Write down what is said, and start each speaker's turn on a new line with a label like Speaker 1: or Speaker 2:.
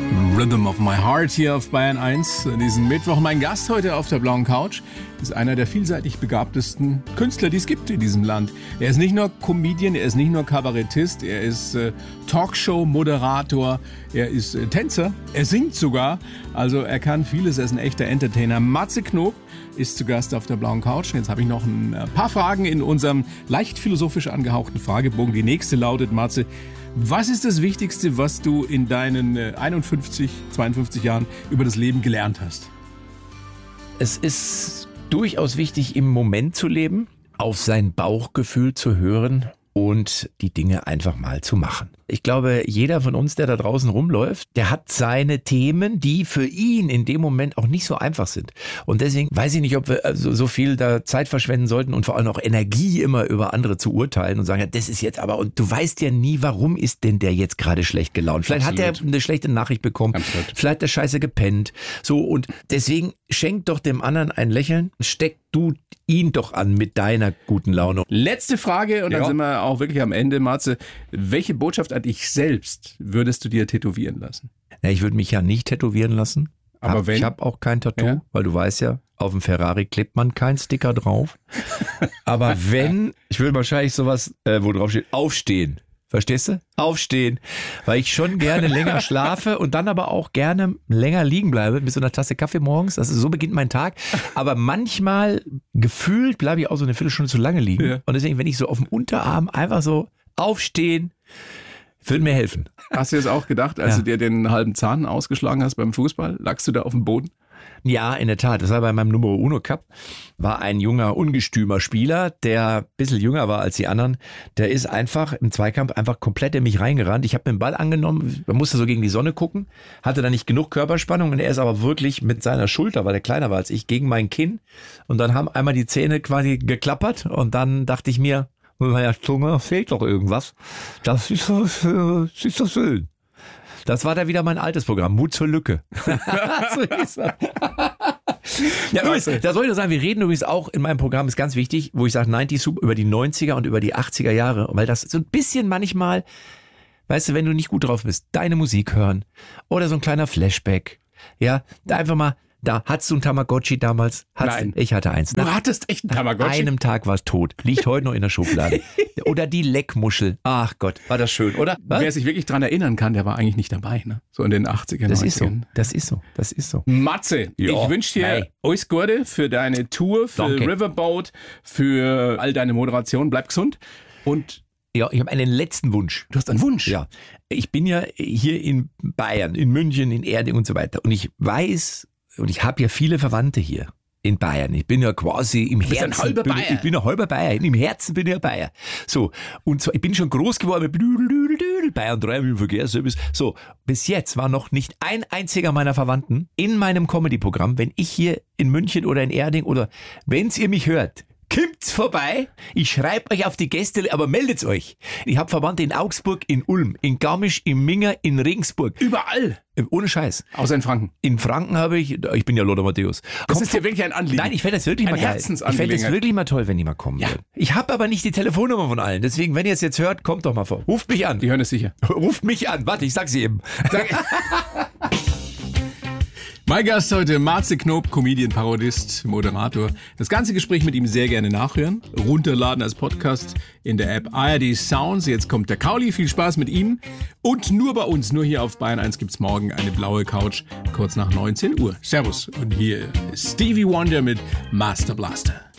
Speaker 1: Rhythm of My Heart hier auf Bayern 1. Diesen Mittwoch mein Gast heute auf der blauen Couch ist einer der vielseitig begabtesten Künstler, die es gibt in diesem Land. Er ist nicht nur Comedian, er ist nicht nur Kabarettist, er ist Talkshow-Moderator, er ist Tänzer, er singt sogar. Also er kann vieles, er ist ein echter Entertainer. Matze Knob ist zu Gast auf der blauen Couch. Jetzt habe ich noch ein paar Fragen in unserem leicht philosophisch angehauchten Fragebogen. Die nächste lautet, Matze, was ist das Wichtigste, was du in deinen 51, 52 Jahren über das Leben gelernt hast?
Speaker 2: Es ist durchaus wichtig, im Moment zu leben, auf sein Bauchgefühl zu hören und die Dinge einfach mal zu machen. Ich glaube, jeder von uns, der da draußen rumläuft, der hat seine Themen, die für ihn in dem Moment auch nicht so einfach sind. Und deswegen weiß ich nicht, ob wir so viel da Zeit verschwenden sollten und vor allem auch Energie immer über andere zu urteilen und sagen, ja, das ist jetzt aber, und du weißt ja nie, warum ist denn der jetzt gerade schlecht gelaunt. Vielleicht Absolut. Hat er eine schlechte Nachricht bekommen, Absolut. Vielleicht hat der Scheiße gepennt. So, und deswegen schenk doch dem anderen ein Lächeln, steck du ihn doch an mit deiner guten Laune.
Speaker 1: Letzte Frage und dann sind wir auch wirklich am Ende, Matze. Welche Botschaft an dich selbst würdest du dir tätowieren lassen?
Speaker 2: Ja, ich würde mich ja nicht tätowieren lassen.
Speaker 1: Aber
Speaker 2: Ich habe auch kein Tattoo, weil du weißt ja, auf dem Ferrari klebt man keinen Sticker drauf. Aber wenn, ich würde wahrscheinlich sowas, wo drauf steht, aufstehen. Verstehst du? Aufstehen. Weil ich schon gerne länger schlafe und dann aber auch gerne länger liegen bleibe mit so einer Tasse Kaffee morgens. Also so beginnt mein Tag. Aber manchmal gefühlt bleibe ich auch so eine Viertelstunde zu lange liegen. Ja. Und deswegen, wenn ich so auf dem Unterarm einfach so aufstehen, würde mir helfen.
Speaker 1: Hast du das auch gedacht, als du dir den halben Zahn ausgeschlagen hast beim Fußball? Lagst du da auf dem Boden?
Speaker 2: Ja, in der Tat. Das war bei meinem Numero Uno Cup. War ein junger, ungestümer Spieler, der ein bisschen jünger war als die anderen. Der ist einfach im Zweikampf einfach komplett in mich reingerannt. Ich habe den Ball angenommen, man musste so gegen die Sonne gucken, hatte da nicht genug Körperspannung und er ist aber wirklich mit seiner Schulter, weil er kleiner war als ich, gegen mein Kinn. Und dann haben einmal die Zähne quasi geklappert und dann dachte ich mir, mit meiner Zunge fehlt doch irgendwas. Das ist so schön. Das war da wieder mein altes Programm, Mut zur Lücke. So hieß das. Ja, übrigens, da soll ich nur sagen, wir reden übrigens auch in meinem Programm, ist ganz wichtig, wo ich sage 90s Soup, über die 90er und über die 80er Jahre, weil das so ein bisschen manchmal, weißt du, wenn du nicht gut drauf bist, deine Musik hören oder so ein kleiner Flashback, ja, da einfach mal, da hattest du ein Tamagotchi damals?
Speaker 1: Nein.
Speaker 2: Ich hatte eins.
Speaker 1: Du hattest echt ein Tamagotchi?
Speaker 2: Nach einem Tag war es tot. Liegt heute noch in der Schublade. Oder die Leckmuschel. Ach Gott, war das schön, oder? Was?
Speaker 1: Wer sich wirklich dran erinnern kann, der war eigentlich nicht dabei, ne? So in den 80ern,
Speaker 2: Das
Speaker 1: 90ern.
Speaker 2: Das ist so.
Speaker 1: Matze, ich wünsche dir alles Gute für deine Tour, für Riverboat, für all deine Moderation. Bleib gesund und
Speaker 2: ja, ich habe einen letzten Wunsch.
Speaker 1: Du hast einen Wunsch?
Speaker 2: Ja. Ich bin ja hier in Bayern, in München, in Erding und so weiter. Und ich weiß, und ich habe ja viele Verwandte hier in Bayern. Ich bin ja quasi im Herzen.
Speaker 1: Ein halber Bayer.
Speaker 2: Ich bin ein halber Bayer. Im Herzen bin ich ein Bayer. So. Und so, ich bin schon groß geworden mit Bayern 3 im Verkehrsservice. So. Bis jetzt war noch nicht ein einziger meiner Verwandten in meinem Comedy-Programm, wenn ich hier in München oder in Erding oder wenn's ihr mich hört, kommt's vorbei, ich schreibe euch auf die Gäste, aber meldet euch. Ich habe Verwandte in Augsburg, in Ulm, in Garmisch, in Minga, in Regensburg.
Speaker 1: Überall.
Speaker 2: Ohne Scheiß.
Speaker 1: Außer in Franken.
Speaker 2: In Franken habe ich bin ja Lothar Matthäus.
Speaker 1: Das ist dir wirklich ein Anliegen.
Speaker 2: Nein, ich fände das wirklich mal geil. Ich fände das wirklich mal toll, wenn die mal kommen würden. Ich habe aber nicht die Telefonnummer von allen. Deswegen, wenn ihr es jetzt hört, kommt doch mal vor. Ruft mich an.
Speaker 1: Die hören es sicher.
Speaker 2: Ruft mich an. Warte, ich sag sie eben.
Speaker 1: Mein Gast heute, Matze Knob, Comedian, Parodist, Moderator. Das ganze Gespräch mit ihm sehr gerne nachhören. Runterladen als Podcast in der App ARD Sounds. Jetzt kommt der Kauli. Viel Spaß mit ihm. Und nur bei uns, nur hier auf Bayern 1 gibt's morgen eine blaue Couch, kurz nach 19 Uhr. Servus. Und hier ist Stevie Wonder mit Master Blaster.